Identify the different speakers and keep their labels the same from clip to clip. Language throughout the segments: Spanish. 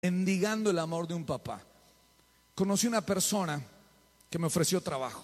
Speaker 1: mendigando el amor de un papá. Conocí una persona que me ofreció trabajo.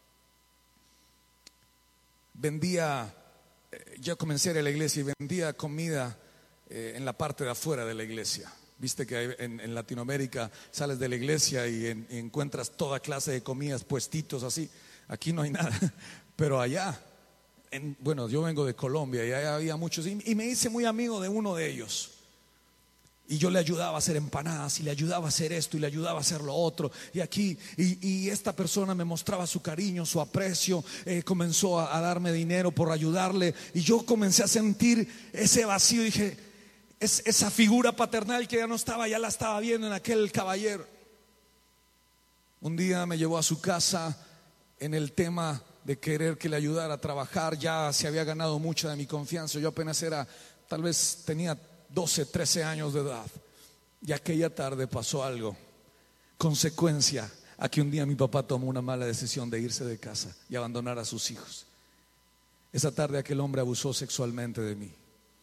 Speaker 1: Vendía, yo comencé a ir a la iglesia y vendía comida en la parte de afuera de la iglesia. Viste que en Latinoamérica sales de la iglesia y encuentras toda clase de comidas, puestitos así. Aquí no hay nada, pero allá, bueno, yo vengo de Colombia y allá había muchos y me hice muy amigo de uno de ellos. Y yo le ayudaba a hacer empanadas y le ayudaba a hacer esto y le ayudaba a hacer lo otro. Y aquí, y esta persona me mostraba su cariño, su aprecio, comenzó a darme dinero por ayudarle. Y yo comencé a sentir ese vacío. Dije, esa figura paternal que ya no estaba, ya la estaba viendo en aquel caballero. Un día me llevó a su casa en el tema de querer que le ayudara a trabajar. Ya se había ganado mucha de mi confianza. Yo apenas tal vez tenía 12, 13 años de edad. Y aquella tarde pasó algo, consecuencia a que un día mi papá tomó una mala decisión de irse de casa y abandonar a sus hijos. Esa tarde aquel hombre abusó sexualmente de mí.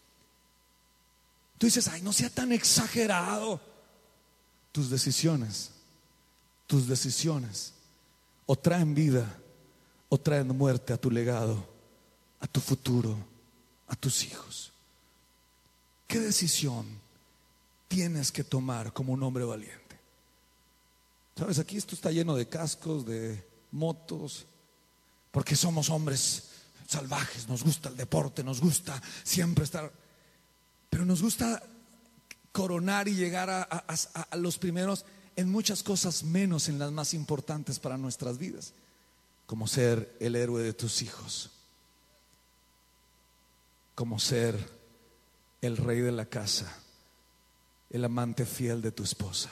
Speaker 1: Tú dices, ay, no sea tan exagerado. Tus decisiones o traen vida o traen muerte a tu legado, a tu futuro, a tus hijos. ¿Qué decisión tienes que tomar como un hombre valiente? Sabes, aquí esto está lleno de cascos, de motos, porque somos hombres salvajes, nos gusta el deporte, nos gusta siempre estar, pero nos gusta coronar y llegar a los primeros en muchas cosas, menos en las más importantes para nuestras vidas, como ser el héroe de tus hijos, como ser el rey de la casa, el amante fiel de tu esposa.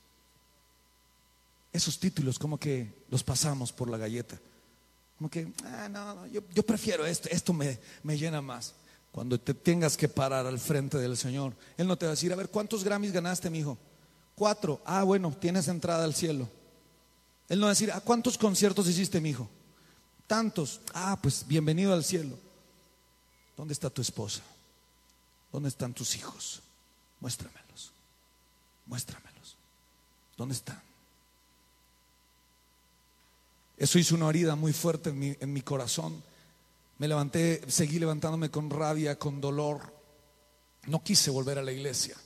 Speaker 1: Esos títulos como que los pasamos por la galleta, como que yo prefiero esto me llena más. Cuando te tengas que parar al frente del Señor, Él no te va a decir, a ver, ¿cuántos Grammys ganaste, mijo? 4. Bueno, tienes entrada al cielo. Él no va a decir, ¿cuántos conciertos hiciste, mijo? Tantos. Pues bienvenido al cielo. ¿Dónde está tu esposa? ¿Dónde están tus hijos? Muéstramelos. ¿Dónde están? Eso hizo una herida muy fuerte en mi corazón. Me levanté, seguí levantándome con rabia, con dolor. No quise volver a la iglesia.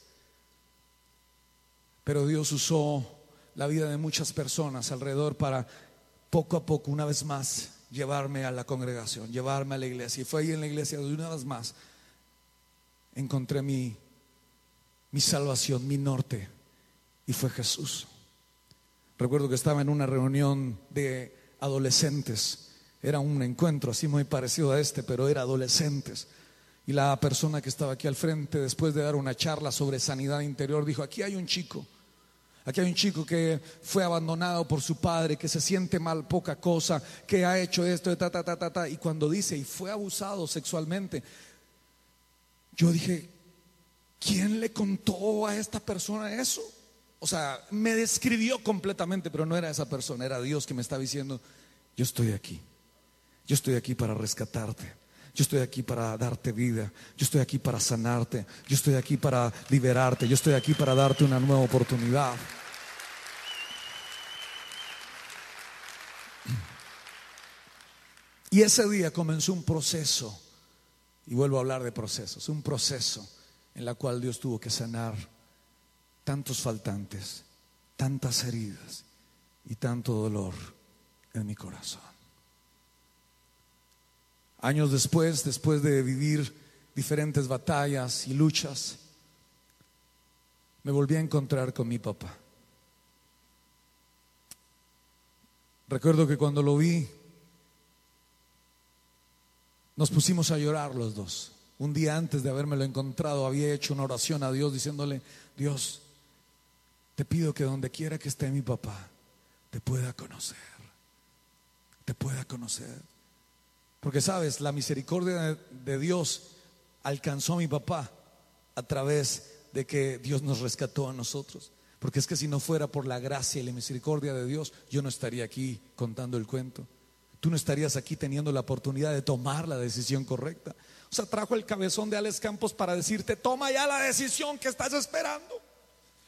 Speaker 1: Pero Dios usó la vida de muchas personas alrededor para poco a poco, una vez más, llevarme a la congregación, llevarme a la iglesia. Y fue ahí en la iglesia donde una vez más encontré mi salvación, mi norte, y fue Jesús. Recuerdo que estaba en una reunión de adolescentes. Era un encuentro así muy parecido a este, pero era adolescentes. Y la persona que estaba aquí al frente, después de dar una charla sobre sanidad interior, dijo, aquí hay un chico que fue abandonado por su padre, que se siente mal poca cosa, que ha hecho esto, y cuando dice, y fue abusado sexualmente, yo dije, ¿quién le contó a esta persona eso? O sea, me describió completamente, pero no era esa persona, era Dios que me estaba diciendo, yo estoy aquí para rescatarte, yo estoy aquí para darte vida, yo estoy aquí para sanarte, yo estoy aquí para liberarte, yo estoy aquí para darte una nueva oportunidad. Y ese día comenzó un proceso, y vuelvo a hablar de procesos, un proceso en la cual Dios tuvo que sanar tantos faltantes, tantas heridas y tanto dolor en mi corazón. Años después de vivir diferentes batallas y luchas, me volví a encontrar con mi papá. Recuerdo que cuando lo vi, nos pusimos a llorar los dos. Un día antes de habérmelo encontrado, había hecho una oración a Dios diciéndole, Dios, te pido que donde quiera que esté mi papá, te pueda conocer. Porque sabes, la misericordia de Dios alcanzó a mi papá a través de que Dios nos rescató a nosotros. Porque es que si no fuera por la gracia y la misericordia de Dios, yo no estaría aquí contando el cuento. Tú no estarías aquí teniendo la oportunidad de tomar la decisión correcta. O sea, trajo el cabezón de Alex Campos para decirte, toma ya la decisión que estás esperando.